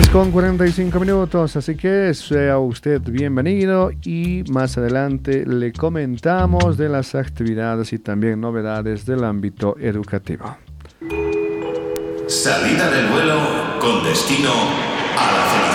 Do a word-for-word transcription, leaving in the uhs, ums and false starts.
diez con cuarenta y cinco minutos, así que sea usted bienvenido y más adelante le comentamos de las actividades y también novedades del ámbito educativo. Salida del vuelo con destino a la felicidad.